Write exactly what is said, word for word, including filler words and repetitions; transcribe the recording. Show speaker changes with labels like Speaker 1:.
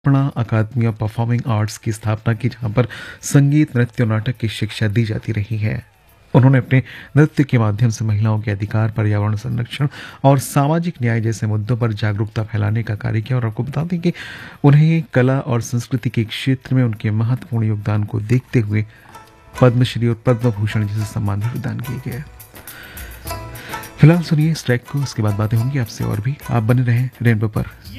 Speaker 1: Arpana academy of performing arts की स्थापना की, जहां पर संगीत, नृत्य और नाटक की शिक्षा दी जाती रही है। उन्होंने अपने नृत्य के माध्यम से महिलाओं के अधिकार, पर्यावरण संरक्षण और सामाजिक न्याय जैसे मुद्दों पर जागरूकता फैलाने का कार्य किया। और आपको बता दें कि उन्हें कला और संस्कृति के क्षेत्र में उनके महत्वपूर्ण योगदान को देखते हुए पद्मश्री और पद्म भूषण जैसे सम्मान भी प्रदान किए गए। फिलहाल सुनिए इस ट्रैक को, उसके बाद बातें होंगी आपसे और भी। आप बने रहें रेनबो पर।